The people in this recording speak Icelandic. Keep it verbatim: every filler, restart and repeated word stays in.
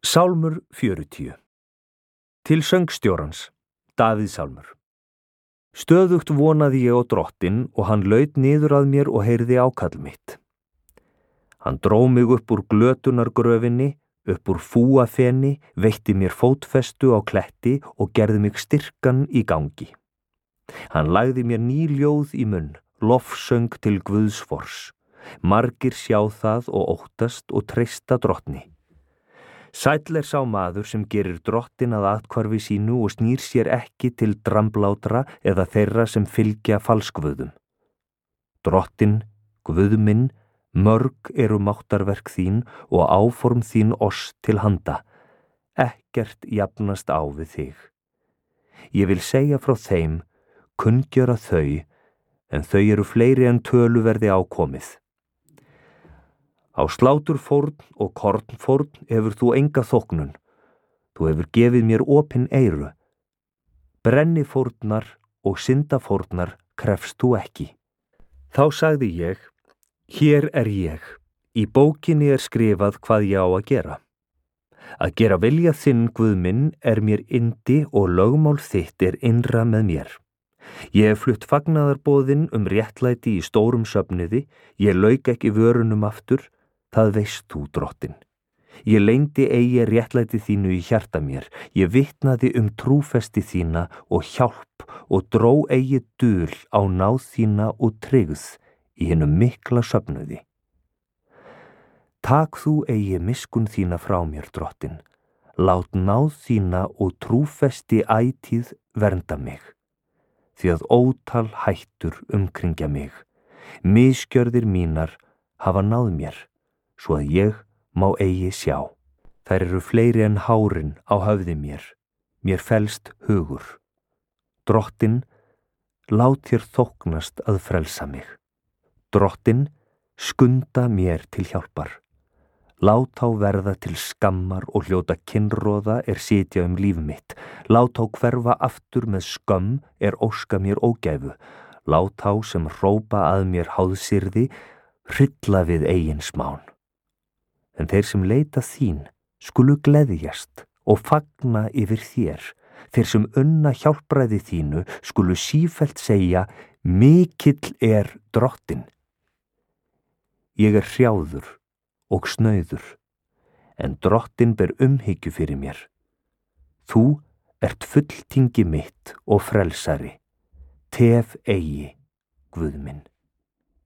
Sálmur fjörutíu. Til söngstjórans, Davíð sálmur. Stöðugt vonaði ég á Drottinn og hann laut niður að mér og heyrði ákall mitt. Hann dró mig upp úr glötunargröfinni, upp úr fúafeni, veitti mér fótfestu á kletti og gerði mig styrkan í gangi. Hann lagði mér ný ljóð í munn, lofsöng til Guðs fors. Margir sjá það og óttast og treysta Drottni. Sæll er sá maður sem gerir Drottinn að athvarfi sínu og snýr sér ekki til dramblátra eða þeirra sem fylgja falskvöðum. Drottinn, Guð minn, mörg eru máttarverk þín og áform þín oss til handa. Ekkert jafnast á við þig. Ég vil segja frá þeim, kunngjöra þau, en þau eru fleiri en töluverði ákomið. Á sláturfórn og kornfórn hefur þú enga þóknun. Þú hefur gefið mér opin eyru. Brennifórnar og syndafórnar krefst þú ekki. Þá sagði ég, hér er ég. Í bókinni er skrifað hvað ég á að gera. Að gera vilja þinn, Guð minn, er mér yndi og lögmál þitt er innra með mér. Ég hef flutt fagnaðarboðin um réttlæti í stórum söfniði, ég lauk ekki vörunum aftur, það veist þú, Drottinn. Ég leyndi eigi réttlæti þínu í hjarta mér, ég vitnaði um trúfesti þína og hjálp og dró eigi dul á náð þína og tryggð í hinum mikla söfnuði. Tak þú eigi miskun þína frá mér, Drottinn, lát náð þína og trúfesti ætíð vernda mig, því að ótal hættur umkringja mig. Misgjörðir mínar hafa náð mér, svo að ég má eigi sjá. Þær eru fleiri en hárin á höfði mér, mér felst hugur. Drottinn, lát þér þóknast að frelsa mig. Drottinn, skunda mér til hjálpar. Lát þá verða til skammar og hljóta kinnroða er sitja um líf mitt. Lát þá hverfa aftur með skömm er óska mér ógæfu. Lát þá sem hrópa að mér háðsyrði, hrylla við eigin smán. En þeir sem leita þín skulu gleðjast og fagna yfir þér. Þeir sem unna hjálpræði þínu skulu sífellt segja, mikill er Drottinn. Ég er hrjáður og snauður, en Drottinn ber umhyggju fyrir mér. Þú ert fulltingi mitt og frelsari, tef eigi, Guð minn.